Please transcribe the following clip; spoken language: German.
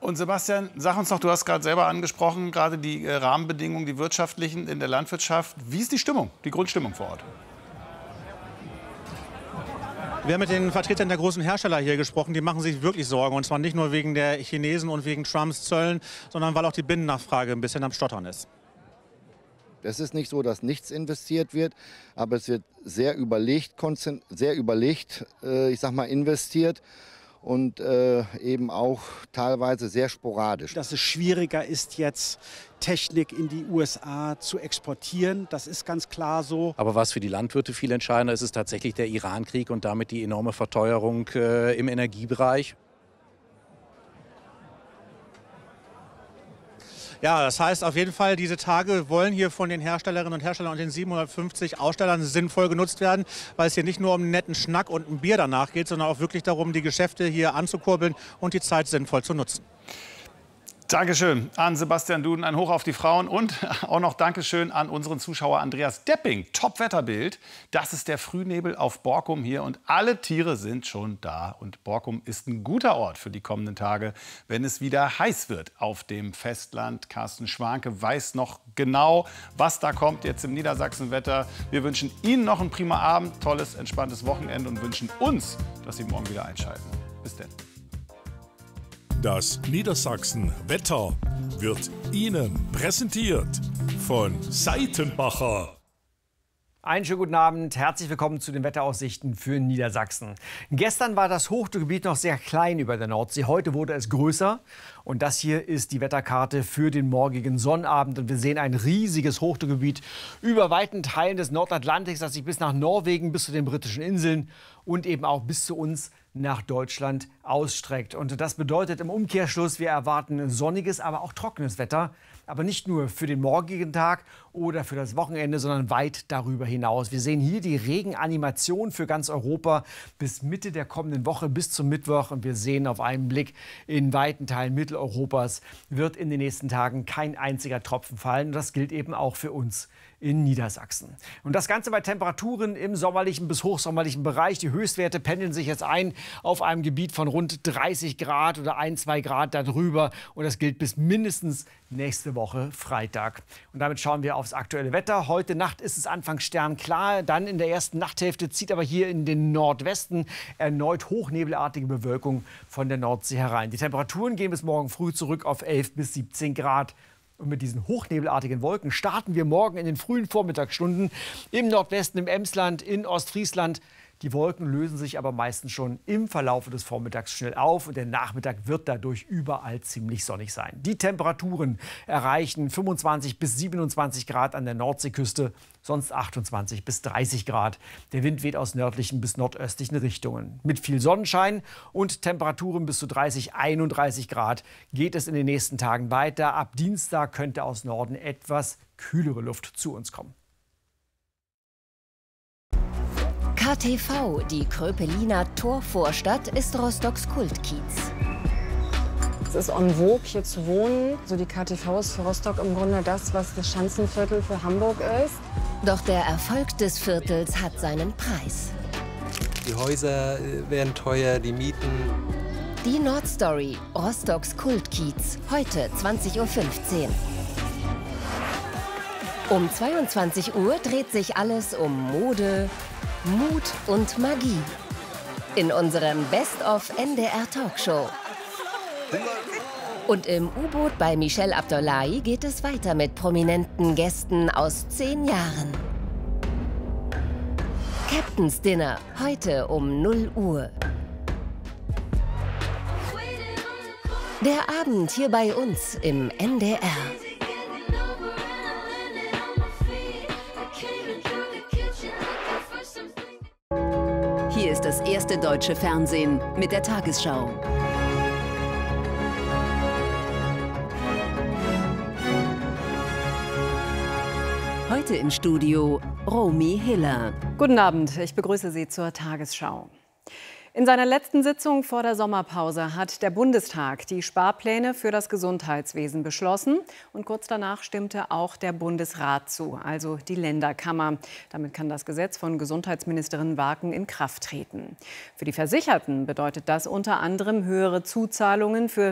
Und Sebastian, sag uns doch, du hast gerade selber angesprochen, gerade die Rahmenbedingungen, die wirtschaftlichen in der Landwirtschaft. Wie ist die Stimmung, die Grundstimmung vor Ort? Wir haben mit den Vertretern der großen Hersteller hier gesprochen. Die machen sich wirklich Sorgen. Und zwar nicht nur wegen der Chinesen und wegen Trumps Zöllen, sondern weil auch die Binnennachfrage ein bisschen am Stottern ist. Es ist nicht so, dass nichts investiert wird, aber es wird sehr überlegt, ich sag mal, investiert. Und eben auch teilweise sehr sporadisch. Dass es schwieriger ist, jetzt Technik in die USA zu exportieren, das ist ganz klar so. Aber was für die Landwirte viel entscheidender ist, ist tatsächlich der Iran-Krieg und damit die enorme Verteuerung im Energiebereich. Ja, das heißt auf jeden Fall, diese Tage wollen hier von den Herstellerinnen und Herstellern und den 750 Ausstellern sinnvoll genutzt werden, weil es hier nicht nur um einen netten Schnack und ein Bier danach geht, sondern auch wirklich darum, die Geschäfte hier anzukurbeln und die Zeit sinnvoll zu nutzen. Dankeschön an Sebastian Duden, ein Hoch auf die Frauen und auch noch Dankeschön an unseren Zuschauer Andreas Depping. Top-Wetterbild, das ist der Frühnebel auf Borkum hier und alle Tiere sind schon da. Und Borkum ist ein guter Ort für die kommenden Tage, wenn es wieder heiß wird auf dem Festland. Carsten Schwanke weiß noch genau, was da kommt jetzt im Niedersachsen-Wetter. Wir wünschen Ihnen noch einen prima Abend, tolles, entspanntes Wochenende und wünschen uns, dass Sie morgen wieder einschalten. Bis dann. Das Niedersachsen-Wetter wird Ihnen präsentiert von Seitenbacher. Einen schönen guten Abend, herzlich willkommen zu den Wetteraussichten für Niedersachsen. Gestern war das Hochdruckgebiet noch sehr klein über der Nordsee, heute wurde es größer. Und das hier ist die Wetterkarte für den morgigen Sonnabend. Und wir sehen ein riesiges Hochdruckgebiet über weiten Teilen des Nordatlantiks, das sich bis nach Norwegen, bis zu den britischen Inseln und eben auch bis zu uns nach Deutschland ausstreckt. Und das bedeutet im Umkehrschluss, wir erwarten sonniges, aber auch trockenes Wetter. Aber nicht nur für den morgigen Tag oder für das Wochenende, sondern weit darüber hinaus. Wir sehen hier die Regenanimation für ganz Europa bis Mitte der kommenden Woche, bis zum Mittwoch. Und wir sehen auf einen Blick, in weiten Teilen Mitteleuropas wird in den nächsten Tagen kein einziger Tropfen fallen. Und das gilt eben auch für uns in Niedersachsen. Und das Ganze bei Temperaturen im sommerlichen bis hochsommerlichen Bereich. Die Höchstwerte pendeln sich jetzt ein auf einem Gebiet von rund 30 Grad oder 1-2 Grad darüber. Und das gilt bis mindestens nächste Woche Freitag. Und damit schauen wir aufs aktuelle Wetter. Heute Nacht ist es anfangs sternklar. Dann in der ersten Nachthälfte zieht aber hier in den Nordwesten erneut hochnebelartige Bewölkung von der Nordsee herein. Die Temperaturen gehen bis morgen früh zurück auf 11 bis 17 Grad. Und mit diesen hochnebelartigen Wolken starten wir morgen in den frühen Vormittagsstunden im Nordwesten, im Emsland, in Ostfriesland. Die Wolken lösen sich aber meistens schon im Verlauf des Vormittags schnell auf und der Nachmittag wird dadurch überall ziemlich sonnig sein. Die Temperaturen erreichen 25 bis 27 Grad an der Nordseeküste, sonst 28 bis 30 Grad. Der Wind weht aus nördlichen bis nordöstlichen Richtungen. Mit viel Sonnenschein und Temperaturen bis zu 30, 31 Grad geht es in den nächsten Tagen weiter. Ab Dienstag könnte aus Norden etwas kühlere Luft zu uns kommen. KTV, die Kröpeliner Torvorstadt, ist Rostocks Kultkiez. Es ist en vogue, hier zu wohnen. So die KTV ist für Rostock im Grunde das, was das Schanzenviertel für Hamburg ist. Doch der Erfolg des Viertels hat seinen Preis. Die Häuser werden teuer, die Mieten. Die Nordstory, Rostocks Kultkiez, heute 20:15 Uhr. Um 22 Uhr dreht sich alles um Mode, Mut und Magie. In unserem Best-of NDR Talkshow. Und im U-Boot bei Michelle Abdullahi geht es weiter mit prominenten Gästen aus 10 Jahren. Captain's Dinner, heute um 0 Uhr. Der Abend hier bei uns im NDR. Hier ist das erste deutsche Fernsehen mit der Tagesschau. Heute im Studio Romy Hiller. Guten Abend, ich begrüße Sie zur Tagesschau. In seiner letzten Sitzung vor der Sommerpause hat der Bundestag die Sparpläne für das Gesundheitswesen beschlossen. Und kurz danach stimmte auch der Bundesrat zu, also die Länderkammer. Damit kann das Gesetz von Gesundheitsministerin Warken in Kraft treten. Für die Versicherten bedeutet das unter anderem höhere Zuzahlungen für